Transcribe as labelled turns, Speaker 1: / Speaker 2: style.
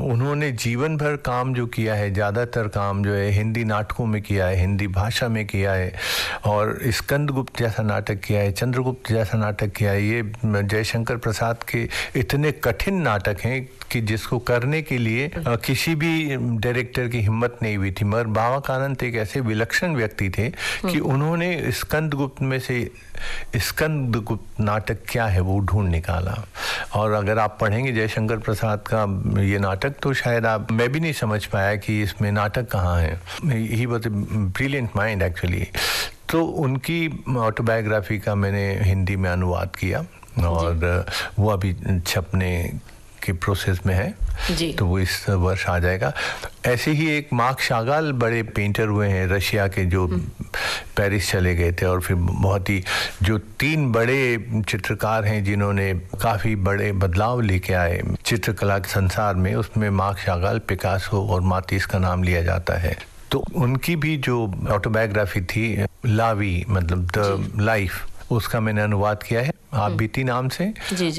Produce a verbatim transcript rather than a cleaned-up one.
Speaker 1: उन्होंने जीवन भर काम जो किया है, ज़्यादातर काम जो है हिंदी नाटकों में किया है, हिंदी भाषा में किया है, और स्कंदगुप्त जैसा नाटक किया है, चंद्रगुप्त जैसा नाटक किया है। ये जयशंकर प्रसाद के इतने कठिन नाटक हैं कि जिसको करने के लिए किसी भी डायरेक्टर की हिम्मत नहीं हुई थी। मगर बाबा कानंत एक ऐसे विलक्षण व्यक्ति थे कि उन्होंने स्कंदगुप्त में से स्कंदगुप्त नाटक क्या है वो ढूंढ निकाला। और अगर आप पढ़ेंगे जयशंकर प्रसाद का ये नाटक तो शायद आप मैं भी नहीं समझ पाया कि इसमें नाटक कहाँ है। He was a brilliant mind actually. तो उनकी ऑटोबायोग्राफी का मैंने हिंदी में अनुवाद किया और वो अभी छपने के प्रोसेस में है जी। तो वो इस वर्ष आ जाएगा। ऐसे ही एक मार्क शागाल बड़े पेंटर हुए हैं रशिया के, जो पेरिस चले गए थे, और फिर बहुत ही जो तीन बड़े चित्रकार हैं जिन्होंने काफ़ी बड़े बदलाव लेके आए चित्रकला के संसार में, उसमें मार्क शागाल, पिकासो और मातिस का नाम लिया जाता है। तो उनकी भी जो ऑटोबायोग्राफी थी लावी मतलब द लाइफ, उसका मैंने अनुवाद किया है आप बीती नाम से। जी जी।